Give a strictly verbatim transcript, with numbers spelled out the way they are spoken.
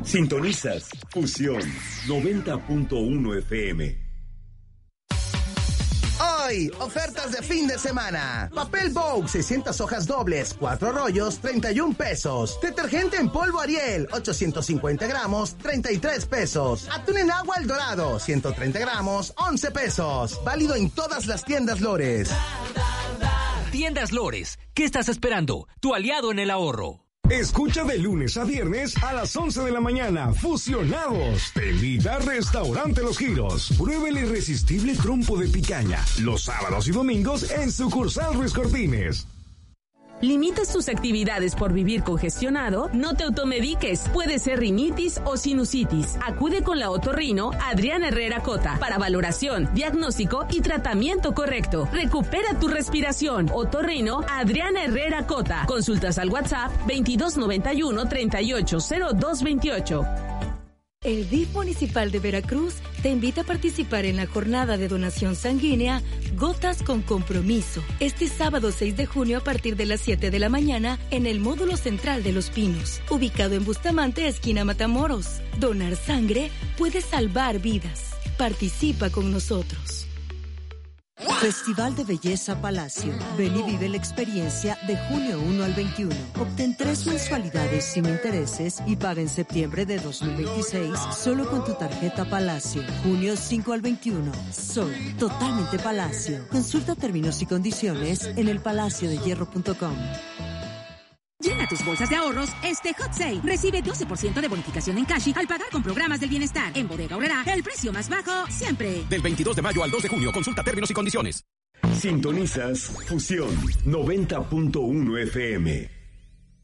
Sintonizas Fusión noventa punto uno F M. Hoy, ofertas de fin de semana. Papel Vogue, seiscientas hojas dobles, cuatro rollos, treinta y un pesos. Detergente en polvo Ariel, ochocientos cincuenta gramos, treinta y tres pesos. Atún en agua El Dorado, ciento treinta gramos, once pesos. Válido en todas las tiendas Lores. Tiendas Lores, ¿qué estás esperando? Tu aliado en el ahorro. Escucha de lunes a viernes a las once de la mañana. Fusionados. Te invita Restaurante Los Giros. Prueba el irresistible trompo de picaña. Los sábados y domingos en sucursal Ruiz Cortines. ¿Limitas tus actividades por vivir congestionado? No te automediques. Puede ser rinitis o sinusitis. Acude con la otorrino Adriana Herrera Cota para valoración, diagnóstico y tratamiento correcto. Recupera tu respiración. Otorrino Adriana Herrera Cota. Consultas al WhatsApp veintidós noventa y uno, treinta y ocho cero dos veintiocho. El D I F Municipal de Veracruz te invita a participar en la jornada de donación sanguínea Gotas con Compromiso, este sábado seis de junio a partir de las siete de la mañana en el módulo central de Los Pinos, ubicado en Bustamante, esquina Matamoros. Donar sangre puede salvar vidas. Participa con nosotros. Festival de Belleza Palacio. Ven y vive la experiencia de junio uno al veintiuno. Obtén tres mensualidades sin intereses y paga en septiembre de dos mil veintiséis solo con tu tarjeta Palacio. junio cinco al veintiuno. Soy totalmente Palacio. Consulta términos y condiciones en el palacio de hierro punto com. Llena tus bolsas de ahorros este Hot Sale. Recibe doce por ciento de bonificación en Cashi al pagar con programas del bienestar. En Bodega Aurrerá, el precio más bajo siempre. Del veintidós de mayo al dos de junio. Consulta términos y condiciones. Sintonizas Fusión noventa punto uno F M.